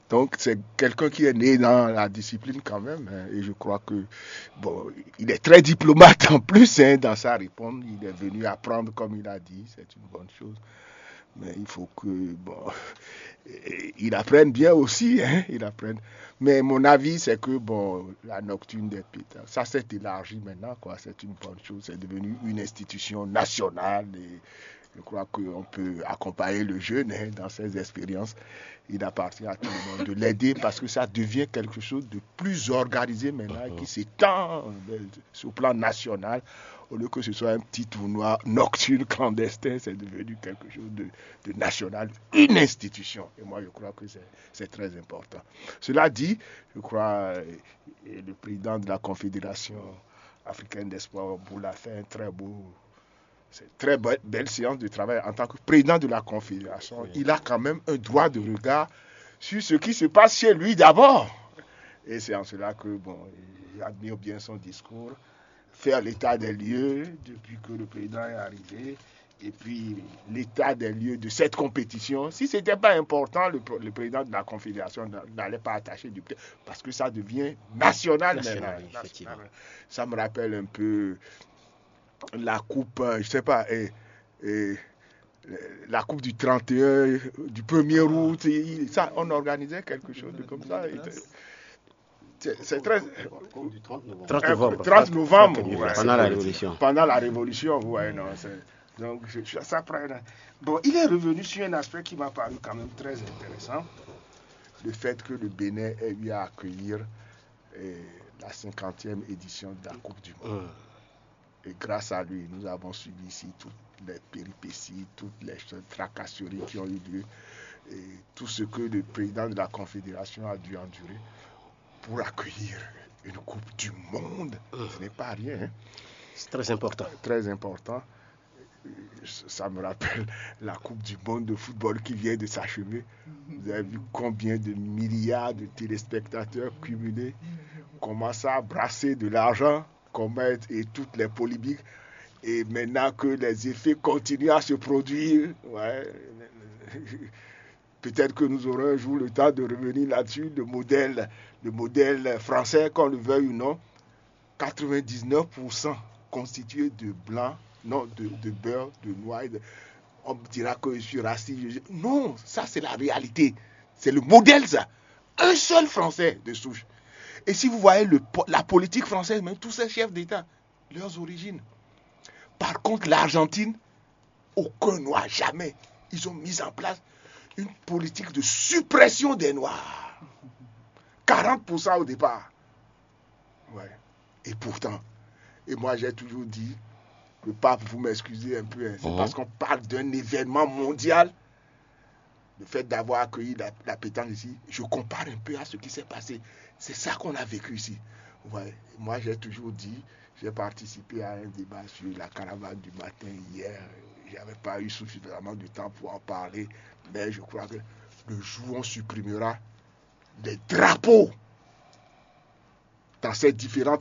Donc, c'est quelqu'un qui est né dans la discipline quand même. Hein, et je crois que, bon, il est très diplomate en plus hein, dans sa réponse. Il est venu apprendre comme il a dit. C'est une bonne chose. Mais il faut que, bon, il apprenne bien aussi. Hein, il apprenne. Mais mon avis, c'est que, bon, la nocturne des pétards, ça s'est élargi maintenant, quoi. C'est une bonne chose. C'est devenu une institution nationale. Et je crois qu'on peut accompagner le jeune hein, dans ses expériences. Il appartient à tout le monde de l'aider parce que ça devient quelque chose de plus organisé maintenant qui s'étend sur le plan national. Au lieu que ce soit un petit tournoi nocturne clandestin, c'est devenu quelque chose de national, une institution. Et moi, je crois que c'est très important. Cela dit, je crois le président de la Confédération africaine d'espoir, Boula, fait un très beau. C'est une très belle séance de travail en tant que président de la Confédération. Oui. Il a quand même un droit de regard sur ce qui se passe chez lui d'abord. Et c'est en cela que, bon, j'admire bien son discours, faire l'état des lieux depuis que le président est arrivé, et puis l'état des lieux de cette compétition. Si ce n'était pas important, le président de la Confédération n'allait pas attacher du pied, parce que ça devient national maintenant. Ça me rappelle un peu la coupe, je sais pas, la coupe du 31, du 1er août, ça, on organisait quelque chose de comme ça. C'est très... 30 novembre, ouais, pendant la Révolution. Pendant la Révolution, ouais, non, donc ça prend... Bon, il est revenu sur un aspect qui m'a paru quand même très intéressant, le fait que le Bénin ait eu à accueillir la 50e édition de la Coupe du Monde. Et grâce à lui, nous avons suivi ici toutes les péripéties, toutes les tracasseries qui ont eu lieu, et tout ce que le président de la Confédération a dû endurer pour accueillir une Coupe du Monde. Ce n'est pas rien. Hein. C'est très important. Très important. Ça me rappelle la Coupe du Monde de football qui vient de s'achever. Vous avez vu combien de milliards de téléspectateurs cumulés commencent à brasser de l'argent et toutes les polémiques, et maintenant que les effets continuent à se produire, ouais, peut-être que nous aurons un jour le temps de revenir là-dessus. Le modèle français, qu'on le veuille ou non, 99% constitué de blanc, non, de beurre, de noix. On me dira que je suis raciste. Non, ça c'est la réalité. C'est le modèle, ça. Un seul Français de souche. Et si vous voyez la politique française, même tous ces chefs d'État, leurs origines. Par contre, l'Argentine, aucun noir, jamais. Ils ont mis en place une politique de suppression des Noirs. 40% au départ. Ouais. Et pourtant, et moi j'ai toujours dit, le pape, vous m'excusez un peu, hein, c'est parce qu'on parle d'un événement mondial. Le fait d'avoir accueilli la pétanque ici, je compare un peu à ce qui s'est passé. C'est ça qu'on a vécu ici. Ouais. Moi, j'ai toujours dit, j'ai participé à un débat sur la caravane du matin hier. Je n'avais pas eu suffisamment de temps pour en parler. Mais je crois que le jour où on supprimera les drapeaux dans ces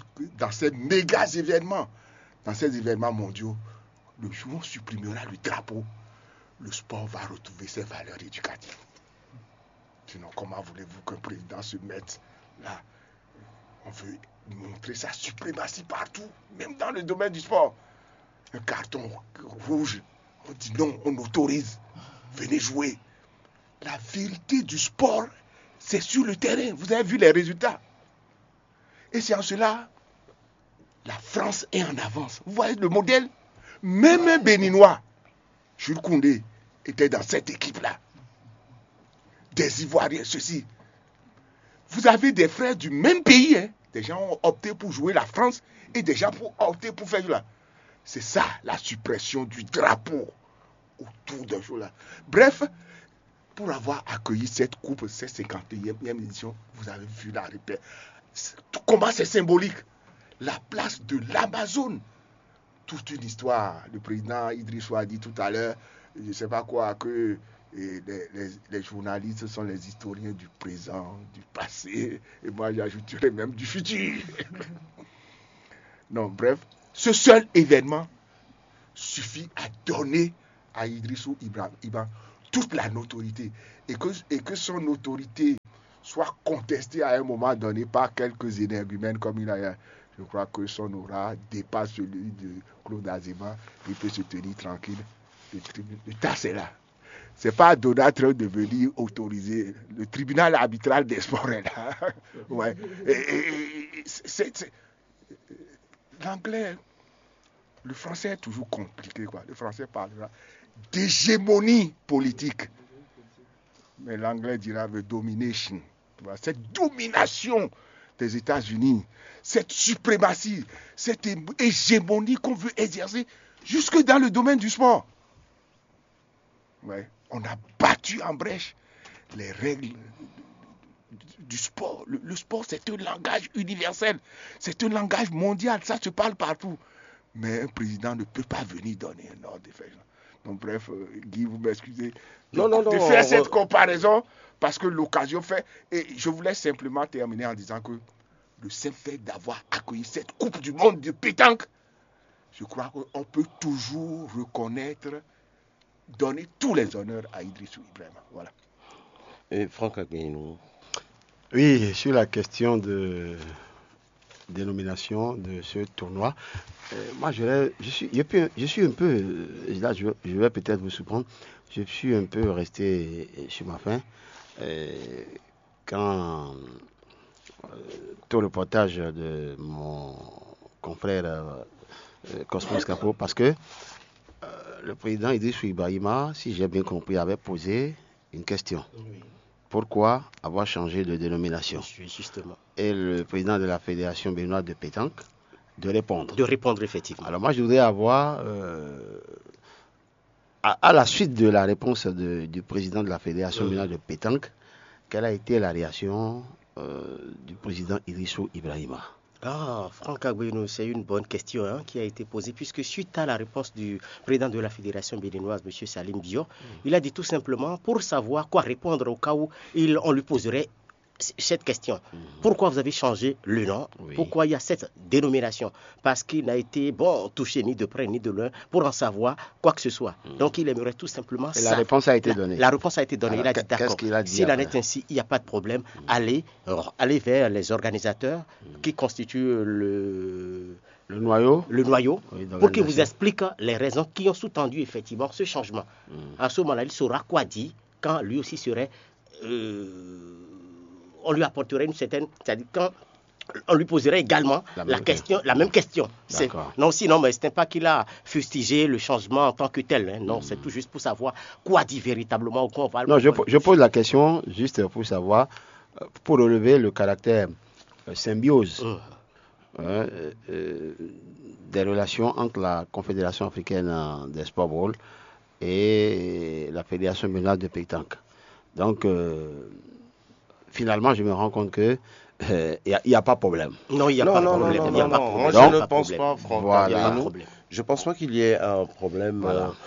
méga événements, dans ces événements mondiaux, le jour où on supprimera le drapeau, le sport va retrouver ses valeurs éducatives. Sinon, comment voulez-vous qu'un président se mette là? On veut montrer sa suprématie partout, même dans le domaine du sport. Un carton rouge, on dit non, on autorise. Venez jouer. La vérité du sport, c'est sur le terrain. Vous avez vu les résultats. Et c'est en cela, la France est en avance. Vous voyez le modèle? Même un Béninois, Jules Koundé, était dans cette équipe-là. Des Ivoiriens, ceci. Vous avez des frères du même pays. Hein. Des gens ont opté pour jouer la France et des gens ont opté pour faire là. C'est ça, la suppression du drapeau autour d'un jour là. Bref, pour avoir accueilli cette coupe, cette 51e édition, vous avez vu la répète. Comment c'est symbolique. La place de l'Amazone. Toute une histoire. Le président Idriss a dit tout à l'heure, je ne sais pas quoi, que les journalistes sont les historiens du présent, du passé, et moi j'ajouterais même du futur. Non, bref, ce seul événement suffit à donner à Idrissou Iba toute la notoriété, et que son autorité soit contesté à un moment donné par quelques énergumènes comme il a. Je crois que son aura dépasse celui de Claude Azéma. Il peut se tenir tranquille. Le tas c'est là. C'est pas à Donald Trump de venir autoriser. Le tribunal arbitral des sports est là. Ouais. L'anglais, le français est toujours compliqué, quoi. Le français parlera d'hégémonie politique. Mais l'anglais dira the domination. Voilà. Cette domination des États-Unis, cette suprématie, cette hégémonie qu'on veut exercer jusque dans le domaine du sport. Ouais. On a battu en brèche les règles du sport. Le sport, c'est un langage universel. C'est un langage mondial. Ça se parle partout. Mais un président ne peut pas venir donner un ordre de faire. Donc bref, Guy, vous m'excusez de faire cette comparaison parce que l'occasion fait. Et je voulais simplement terminer en disant que le simple fait d'avoir accueilli cette Coupe du Monde de pétanque, je crois qu'on peut toujours reconnaître, donner tous les honneurs à Idrissou Ibrahima. Voilà. Et Franck Aguinou. Oui, sur la question de dénomination de ce tournoi, moi je suis un peu, là je vais peut-être vous surprendre, je suis un peu resté sur ma faim quand tout le reportage de mon confrère Cosmos Capo, parce que le président Idrissou Ibrahima, si j'ai bien compris, avait posé une question. Oui. Pourquoi avoir changé de dénomination? Justement. Et le président de la Fédération béninoise de pétanque de répondre. De répondre, effectivement. Alors moi, je voudrais avoir, à la suite de la réponse du président de la Fédération béninoise de pétanque, quelle a été la réaction du président Idrissou Ibrahima? Ah, Franck Aguinou, c'est une bonne question qui a été posée, puisque suite à la réponse du président de la Fédération béninoise, M. Salim Bio, il a dit tout simplement, pour savoir quoi répondre au cas où on lui poserait cette question. Pourquoi vous avez changé le nom? Oui. Pourquoi il y a cette dénomination? Parce qu'il n'a été touché ni de près ni de loin pour en savoir quoi que ce soit. Donc il aimerait tout simplement ça. La réponse a été donnée. La réponse a été donnée. Alors, il a dit d'accord. S'il en est ainsi, il n'y a pas de problème. Allez vers les organisateurs qui constituent le noyau, oui, pour qu'ils vous expliquent les raisons qui ont sous-tendu effectivement ce changement. À ce moment-là, il saura quoi dire quand lui aussi serait... on lui apporterait une certaine... C'est-à-dire quand on lui poserait également la même question. Non, sinon, mais ce n'est pas qu'il a fustigé le changement en tant que tel. Non, c'est tout juste pour savoir quoi dit véritablement au quoi on va... Non, je pose la question juste pour savoir, pour relever le caractère symbiose des relations entre la Confédération africaine des sports ball et la Fédération béninoise de pétanque. Donc, finalement, je me rends compte que il n'y a pas de problème. Non, il n'y a pas de problème. Moi, je ne pense pas, Franck. Voilà. Je ne pense pas qu'il y ait un problème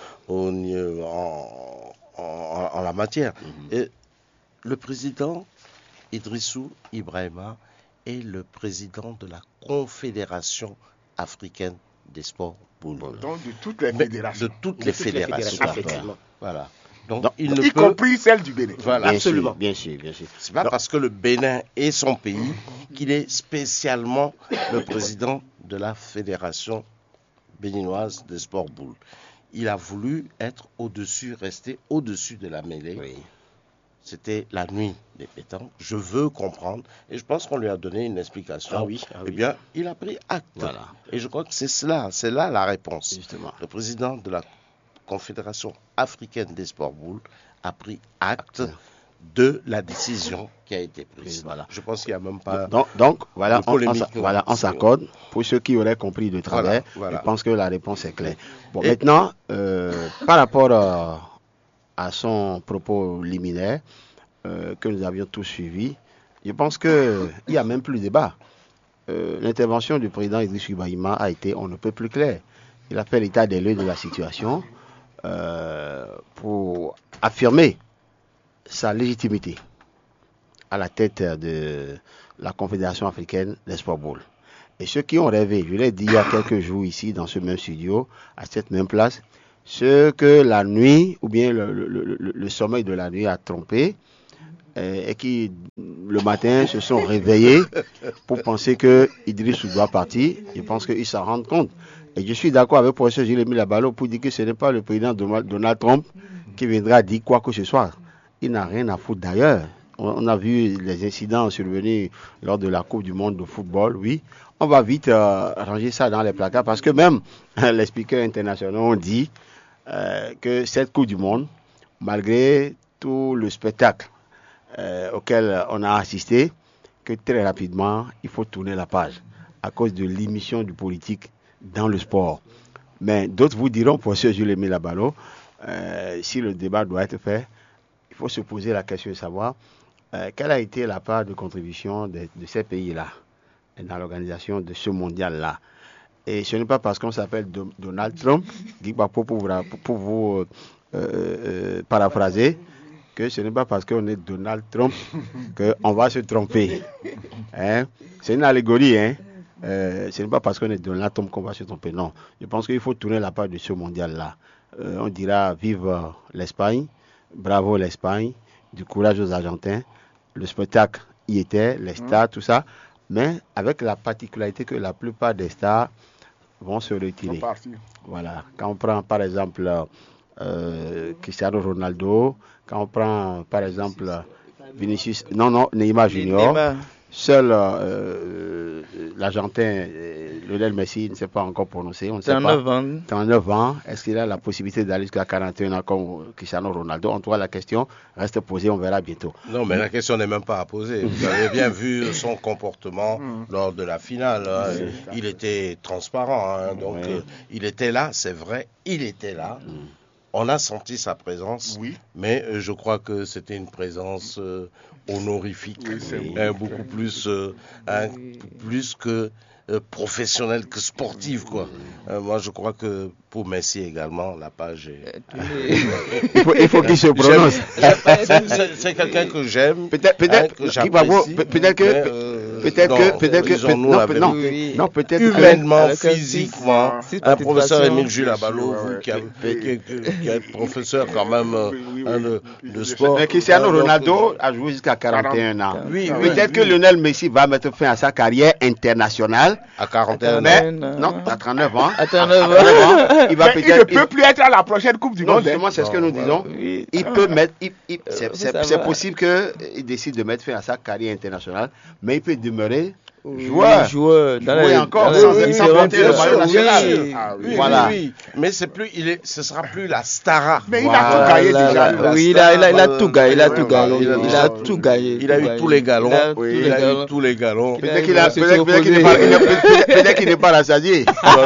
en la matière. Et le président Idrissou Ibrahima est le président de la Confédération africaine des sports boules. Donc de toutes les fédérations. De toutes les fédérations. Voilà. Donc, y compris celle du Bénin. Voilà, absolument. Bien sûr. C'est pas parce que le Bénin est son pays qu'il est spécialement le président de la Fédération béninoise des sports boules. Il a voulu rester au-dessus de la mêlée. Oui. C'était la nuit des pétanques. Je veux comprendre. Et je pense qu'on lui a donné une explication. Eh bien, il a pris acte. Voilà. Et je crois que c'est là la réponse. Justement. Le président de la Confédération africaine des sports boules a pris acte de la décision qui a été prise. Voilà. Je pense qu'il n'y a même pas donc voilà, on s'accorde. Pour ceux qui auraient compris de travers, je pense que la réponse est claire. Bon, maintenant, par rapport à son propos liminaire que nous avions tous suivi, je pense qu'il n'y a même plus de débat. L'intervention du président Idrissou Ibrahima a été on ne peut plus clair. Il a fait l'état des lieux de la situation pour affirmer sa légitimité à la tête de la Confédération africaine des sports boules. Et ceux qui ont rêvé, je l'ai dit il y a quelques jours ici dans ce même studio, à cette même place, ceux que la nuit ou bien le sommeil de la nuit a trompé et qui le matin se sont réveillés pour penser que Idriss doit partir. Je pense qu'ils s'en rendent compte. Et je suis d'accord avec le professeur Jérémy Labalo pour dire que ce n'est pas le président Donald Trump qui viendra dire quoi que ce soit. Il n'a rien à foutre d'ailleurs. On a vu les incidents survenus lors de la Coupe du Monde de football, oui. On va vite ranger ça dans les placards parce que même les speakers internationaux ont dit que cette Coupe du Monde, malgré tout le spectacle auquel on a assisté, que très rapidement, il faut tourner la page à cause de l'émission du politique dans le sport. Mais d'autres vous diront, professeur Jules-Aimé Labalo, si le débat doit être fait, il faut se poser la question de savoir quelle a été la part de contribution de ces pays-là dans l'organisation de ce mondial-là. Et ce n'est pas parce qu'on s'appelle Donald Trump, pour vous paraphraser, que ce n'est pas parce qu'on est Donald Trump qu'on va se tromper. Hein? C'est une allégorie, hein? Ce n'est pas parce qu'on est Donald Trump qu'on va se tromper, non. Je pense qu'il faut tourner la page de ce mondial-là. On dira vive l'Espagne, bravo l'Espagne, du courage aux Argentins. Le spectacle y était, les stars, tout ça, mais avec la particularité que la plupart des stars vont se retirer. Voilà. Quand on prend par exemple Cristiano Ronaldo, quand on prend par exemple Vinicius, Neymar Junior, seul l'Argentin Lionel Messi ne s'est pas encore prononcé. On ne sait pas. 39 ans. Est-ce qu'il a la possibilité d'aller jusqu'à 41 ans comme Cristiano Ronaldo? En tout cas, la question reste posée, on verra bientôt. Non, mais la question n'est même pas à poser. Vous avez bien vu son comportement lors de la finale. Hein. Il était transparent. Hein. Donc, il était là, c'est vrai, il était là. On a senti sa présence, mais je crois que c'était une présence honorifique, beaucoup plus, plus que professionnelle que sportive, quoi. Moi, je crois que pour Messi également, la page est... il faut qu'il se prononce. C'est quelqu'un que j'aime, peut-être que j'apprécie. Peut-être humainement, physiquement. Un professeur Émile Jules Labalo, qui est professeur quand même de sport. Mais Cristiano Ronaldo a joué jusqu'à 41 ans. Peut-être que Lionel Messi va mettre fin à sa carrière internationale. À 41 ans. Non, à 39 ans. À 39 ans. Il ne peut plus être à la prochaine Coupe du Monde. Justement, c'est ce que nous disons. Il peut mettre. C'est possible qu'il décide de mettre fin à sa carrière internationale, mais il peut demeurer joueur encore sans porter le maillot national. Voilà. Mais ce sera plus la Stara. Mais il a tout gagné déjà. Oui, il a tout gagné. Il a tout gagné. Il a eu tous les galons. Peut-être qu'il n'est pas rassasié.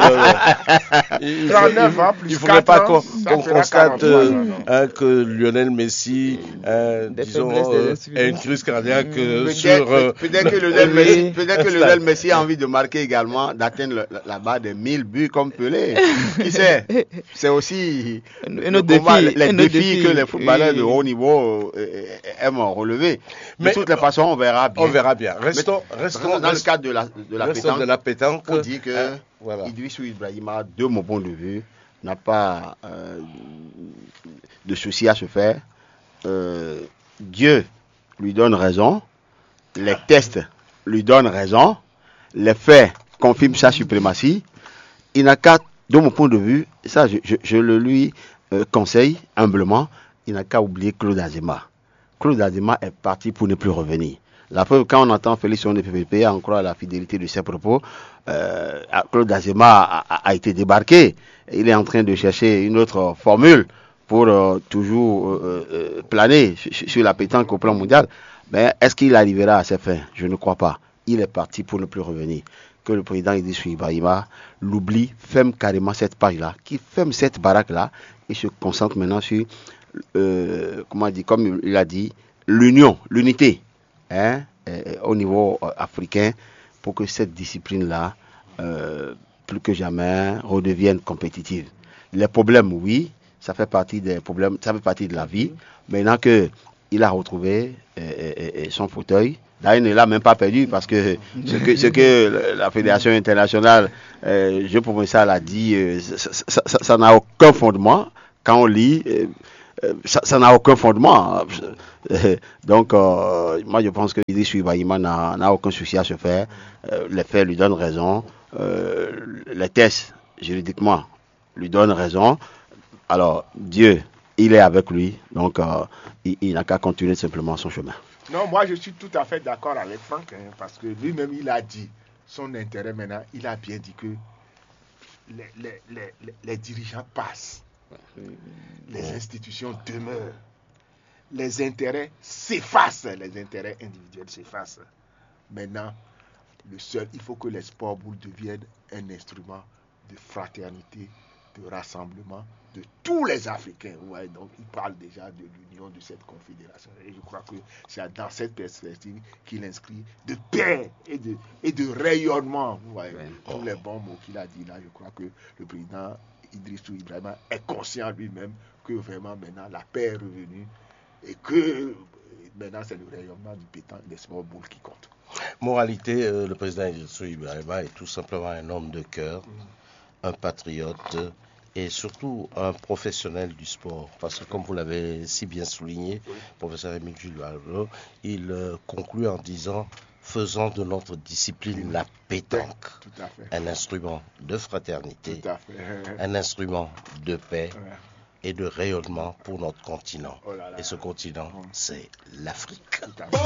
39 ans plus 4 ans. Il ne faudrait pas qu'on constate que Lionel Messi, disons, a une crise cardiaque sur... Peut-être que Lionel Messi a envie de marquer également, d'atteindre la barre des 1000 buts comme Pelé. Qui sait? C'est aussi les défis que les footballeurs de haut niveau aiment relever. De toutes les façons, on verra bien. Restons dans le cadre de la pétanque. Pour dire que Idriss Ibrahima, de mon point de vue, n'a pas de souci à se faire. Dieu lui donne raison. Les tests lui donnent raison. Les faits confirment sa suprématie. Il n'a qu'à, de mon point de vue, ça je le lui conseille humblement, il n'a qu'à oublier Claude Azema. Claude Azema est parti pour ne plus revenir. La preuve, quand on entend Félix Onde PPP, on croit à la fidélité de ses propos. Claude Azema a été débarqué. Il est en train de chercher une autre formule pour toujours planer sur la pétanque au plan mondial. Mais est-ce qu'il arrivera à ses fins? Je ne crois pas. Il est parti pour ne plus revenir. Que le président Idriss Ibrahima l'oublie, ferme carrément cette page-là, qui ferme cette baraque-là et se concentre maintenant sur, comme il a dit, l'unité au niveau africain pour que cette discipline-là, plus que jamais, redevienne compétitive. Les problèmes, oui, ça fait partie des problèmes, ça fait partie de la vie. Maintenant qu'il a retrouvé son fauteuil, d'ailleurs, il ne l'a même pas perdu parce que ce que la Fédération internationale, je pense ça l'a dit, ça n'a aucun fondement. Quand on lit, ça n'a aucun fondement. Donc, moi, je pense que Idriss Ibrahima n'a aucun souci à se faire. Les faits lui donnent raison. Les tests, juridiquement, lui donnent raison. Alors, Dieu, il est avec lui. Donc, il n'a qu'à continuer simplement son chemin. Non, moi, je suis tout à fait d'accord avec Franck, hein, parce que lui-même, il a dit son intérêt maintenant. Il a bien dit que les dirigeants passent. Les institutions demeurent. Les intérêts s'effacent. Les intérêts individuels s'effacent. Maintenant, il faut que les sports boules deviennent un instrument de fraternité, de rassemblement de tous les Africains. Ouais, donc, il parle déjà de l'union de cette confédération. Et je crois que c'est dans cette perspective qu'il inscrit de paix et de rayonnement. Ouais, tous les bons mots qu'il a dit là, je crois que le président Idriss Ibrahima est conscient lui-même que vraiment maintenant la paix est revenue et que maintenant c'est le rayonnement du pétanque des sports boules qui compte. Moralité, le président Idriss Ibrahima est tout simplement un homme de cœur, un patriote et surtout un professionnel du sport. Parce que comme vous l'avez si bien souligné, professeur Émile Julliard, il conclut en disant: faisons de notre discipline la pétanque, un instrument de fraternité, un instrument de paix et de rayonnement pour notre continent. Et ce continent, c'est l'Afrique.